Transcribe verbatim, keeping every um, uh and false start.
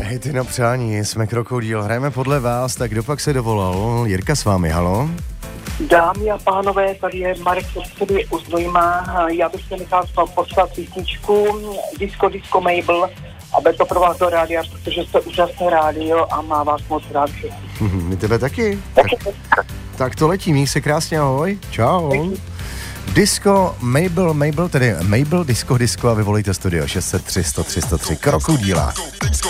Hejty na přání, jsme Krokodýl, hrajeme podle vás, tak kdo pak se dovolal? Jirka s vámi, halo? Dámy a pánové, tady je Marek Sobsedy u Znojma. Já bych se nechal poslat písničku Disco Disco Mabel, aby to pro vás do rádia, protože jste úžasné rádio a má vás moc rád všichni. My tebe taky. Tak, tak to letí, míj se krásně, ahoj. Čau. Disco Mabel, Mabel, tedy Mabel Disco Disco a vyvolejte studio šest set tři sto tři sto tři Krokodýla. Disco,